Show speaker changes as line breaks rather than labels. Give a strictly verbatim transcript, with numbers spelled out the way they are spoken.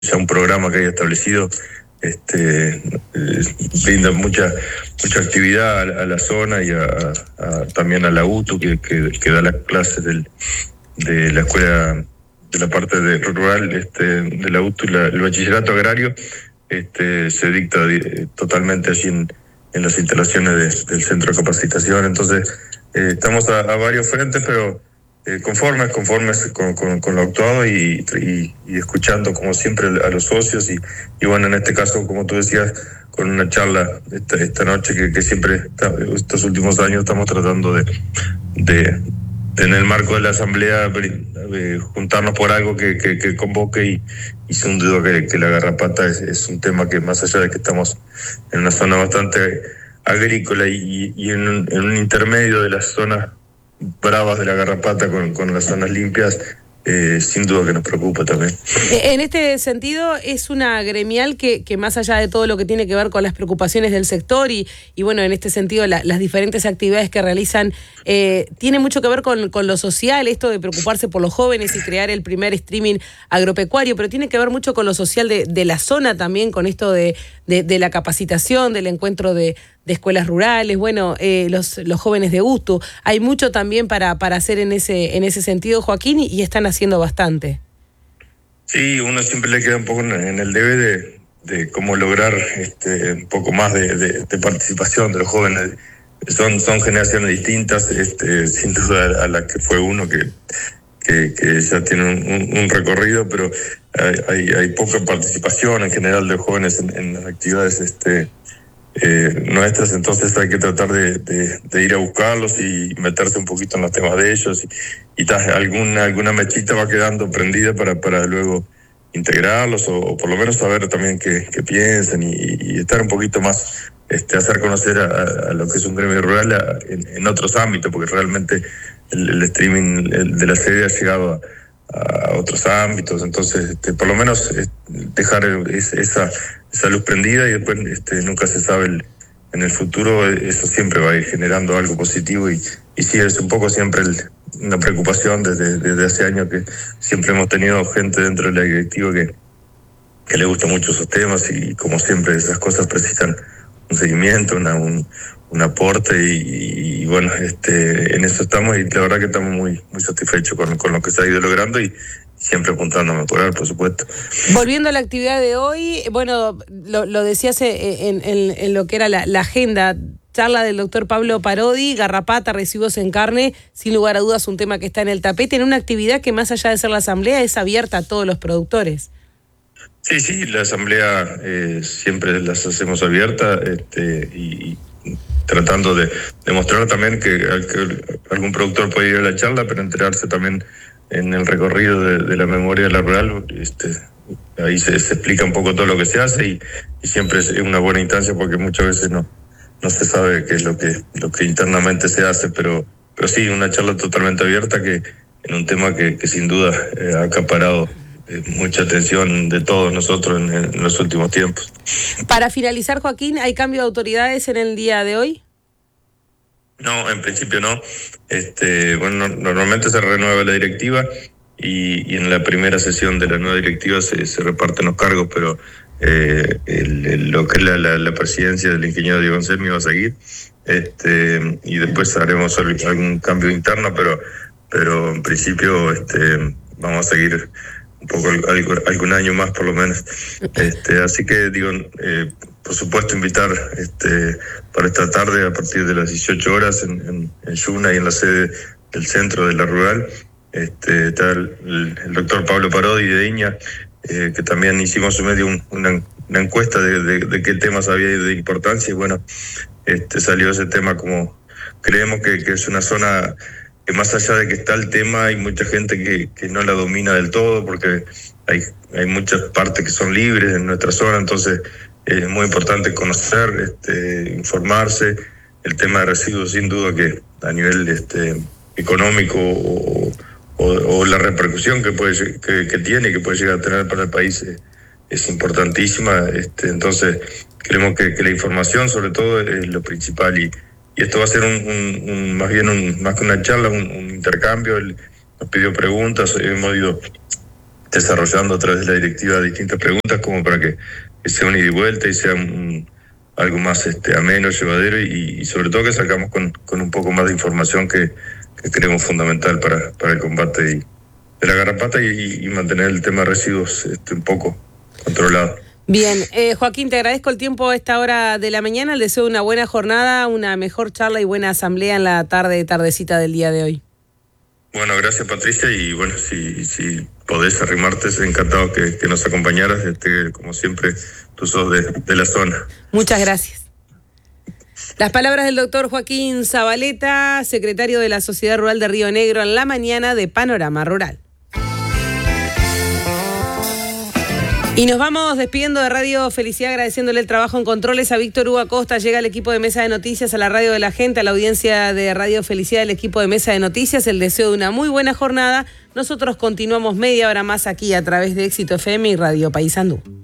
ya un programa que hay establecido, este, brinda mucha mucha actividad a, a la zona y a, a, también a la U T U, que, que, que da las clases del, de la escuela, de la parte de rural este, de la U T U, la, el bachillerato agrario, este, se dicta totalmente allí en, en las instalaciones de, del centro de capacitación. Entonces, eh, estamos a, a varios frentes, pero Eh, conformes, conformes con, con, con lo actuado y, y, y escuchando como siempre a los socios y, y bueno, en este caso, como tú decías, con una charla esta, esta noche que, que siempre, está, estos últimos años estamos tratando de, de, de en el marco de la asamblea de juntarnos por algo que, que, que convoque y, y sin duda que, que la garrapata es, es un tema que más allá de que estamos en una zona bastante agrícola y, y en, un, en un intermedio de las zonas bravas de la garrapata con, con las zonas limpias, eh, sin duda que nos preocupa también.
En este sentido, es una gremial que, que más allá de todo lo que tiene que ver con las preocupaciones del sector y, y bueno, en este sentido la, las diferentes actividades que realizan, eh, tiene mucho que ver con, con lo social, esto de preocuparse por los jóvenes y crear el primer streaming agropecuario, pero tiene que ver mucho con lo social de, de la zona también, con esto de, de, de la capacitación, del encuentro de, de escuelas rurales, bueno, eh, los, los jóvenes de U T U. Hay mucho también para, para hacer en ese, en ese sentido, Joaquín, y, y están haciendo bastante.
Sí, uno siempre le queda un poco en el debe de, de cómo lograr este, un poco más de, de, de participación de los jóvenes. Son, son generaciones distintas, este, sin duda a la que fue uno que, que, que ya tiene un, un recorrido, pero hay, hay, hay poca participación en general de jóvenes en, en las actividades este, eh, nuestras, entonces hay que tratar de, de, de ir a buscarlos y meterse un poquito en los temas de ellos y, y tal, alguna, alguna mechita va quedando prendida para, para luego integrarlos o, o por lo menos saber también qué, qué piensan y, y estar un poquito más, este, hacer conocer a, a lo que es un gremio rural a, en, en otros ámbitos, porque realmente el, el streaming el de la serie ha llegado a, a otros ámbitos, entonces este, por lo menos eh, dejar es, esa esa luz prendida y después este, nunca se sabe el, en el futuro, eso siempre va a ir generando algo positivo y, y sí, es un poco siempre el, una preocupación desde, desde hace años que siempre hemos tenido gente dentro de la directiva que, que le gustan mucho esos temas y como siempre esas cosas precisan un seguimiento, una, un, un aporte y, y bueno, este, en eso estamos y la verdad que estamos muy, muy satisfechos con, con lo que se ha ido logrando y siempre apuntando a mejorar, por supuesto.
Volviendo a la actividad de hoy, bueno, lo, lo decías en, en, en lo que era la, la agenda, charla del doctor Pablo Parodi, garrapata, residuos en carne, sin lugar a dudas un tema que está en el tapete, en una actividad que más allá de ser la asamblea es abierta a todos los productores.
Sí, sí, la asamblea eh, siempre las hacemos abiertas este, y, y tratando de demostrar también que, que algún productor puede ir a la charla, pero enterarse también en el recorrido de, de la memoria de la rural, este, ahí se, se explica un poco todo lo que se hace y, y siempre es una buena instancia porque muchas veces no, no se sabe qué es lo que, lo que internamente se hace, pero, pero sí, una charla totalmente abierta que en un tema que, que sin duda eh, ha acaparado eh, mucha atención de todos nosotros en, en los últimos tiempos.
Para finalizar, Joaquín, ¿hay cambio de autoridades en el día de hoy?
No, en principio no. Este, bueno, normalmente se renueva la directiva y, y en la primera sesión de la nueva directiva se, se reparten los cargos, pero eh, el, el, lo que es la, la, la presidencia del ingeniero Diego Anselmi va a seguir, este, y después haremos algún cambio interno, pero, pero en principio este, vamos a seguir un poco algo, algún año más por lo menos. Este, así que digo, eh, por supuesto invitar este, para esta tarde a partir de las dieciocho horas en, en, en Yuna y en la sede del centro de la rural, este, está el, el, el doctor Pablo Parodi de Iña, eh, que también hicimos en medio un, una, una encuesta de, de, de qué temas había de importancia y bueno, este, salió ese tema como creemos que, que es una zona que más allá de que está el tema, hay mucha gente que, que no la domina del todo porque hay, hay muchas partes que son libres en nuestra zona, entonces es muy importante conocer, este, informarse. El tema de residuos sin duda que a nivel este, económico o, o, o la repercusión que, puede, que, que tiene y que puede llegar a tener para el país es, es importantísima, este, entonces creemos que, que la información sobre todo es lo principal y Y esto va a ser un, un, un más bien un, más que una charla, un, un intercambio. Él nos pidió preguntas, hemos ido desarrollando a través de la directiva distintas preguntas como para que, que sea un ida y vuelta y sea un, algo más este, ameno, llevadero y, y sobre todo que sacamos con, con un poco más de información que, que creemos fundamental para, para el combate y, de la garrapata y, y mantener el tema de residuos este, un poco controlado.
Bien, eh, Joaquín, te agradezco el tiempo a esta hora de la mañana, le deseo una buena jornada, una mejor charla y buena asamblea en la tarde, tardecita del día de hoy.
Bueno, gracias Patricia y bueno, si, si podés arrimarte, encantado que, que nos acompañaras, este, como siempre, tú sos de, de la zona.
Muchas gracias. Las palabras del doctor Joaquín Zabaleta, secretario de la Sociedad Rural de Río Negro, en la mañana de Panorama Rural. Y nos vamos despidiendo de Radio Felicidad, agradeciéndole el trabajo en controles a Víctor Hugo Acosta. Llega el equipo de Mesa de Noticias a la radio de la gente, a la audiencia de Radio Felicidad, el equipo de Mesa de Noticias, el deseo de una muy buena jornada. Nosotros continuamos media hora más aquí a través de Éxito F M y Radio Paysandú.